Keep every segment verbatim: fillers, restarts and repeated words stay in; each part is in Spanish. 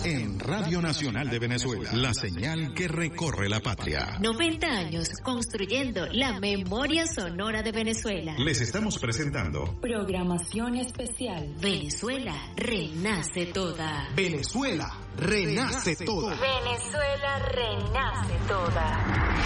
en Radio Nacional de Venezuela, la señal que recorre la patria. noventa años construyendo la memoria sonora de Venezuela. Les estamos presentando programación especial. Venezuela renace toda. Venezuela renace toda. Venezuela renace toda.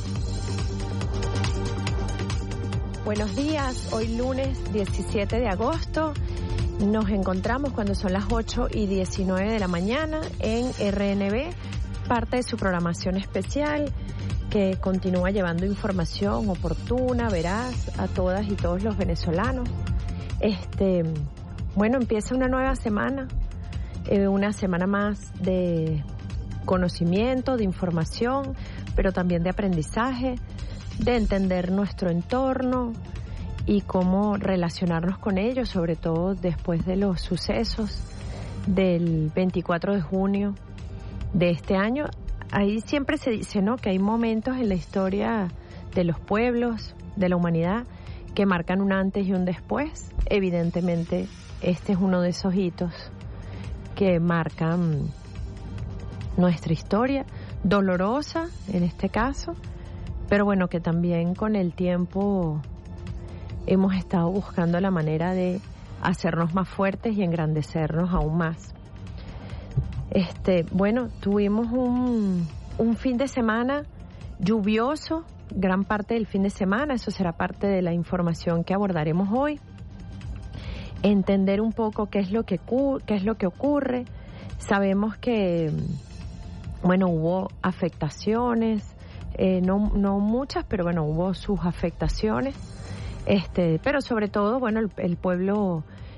Buenos días, hoy lunes diecisiete de agosto. Nos encontramos cuando son las ocho y diecinueve de la mañana en R N B, parte de su programación especial que continúa llevando información oportuna, veraz a todas y todos los venezolanos. Este, bueno, empieza una nueva semana, eh, una semana más de conocimiento, de información, pero también de aprendizaje, de entender nuestro entorno y cómo relacionarnos con ellos, sobre todo después de los sucesos del veinticuatro de junio de este año. Ahí siempre se dice, ¿no?, que hay momentos en la historia de los pueblos, de la humanidad, que marcan un antes y un después. Evidentemente, este es uno de esos hitos que marcan nuestra historia, dolorosa en este caso, pero bueno, que también con el tiempo hemos estado buscando la manera de hacernos más fuertes y engrandecernos aún más. Este, bueno, tuvimos un, un fin de semana lluvioso, gran parte del fin de semana. Eso será parte de la información que abordaremos hoy. Entender un poco qué es lo que, qué es lo que ocurre. Sabemos que, bueno, hubo afectaciones, eh, no, no muchas, pero bueno, hubo sus afectaciones. Este, pero sobre todo, bueno, el, el pueblo